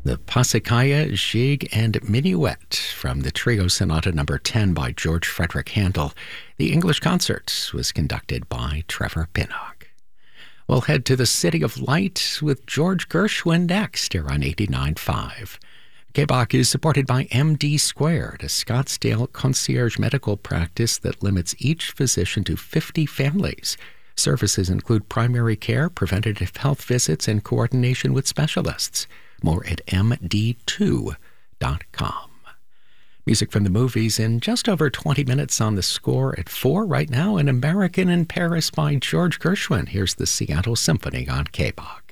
The Passikaya, Gigue, and Minuet from the Trio Sonata No. 10 by George Frederick Handel. The English concert was conducted by Trevor Pinnock. We'll head to the City of Light with George Gershwin next here on 89.5. KBOC is supported by MD Squared, a Scottsdale concierge medical practice that limits each physician to 50 families. Services include primary care, preventative health visits, and coordination with specialists. More at md2.com. Music from the movies in just over 20 minutes on The Score at 4 right now. An American in Paris by George Gershwin. Here's the Seattle Symphony on KBOC.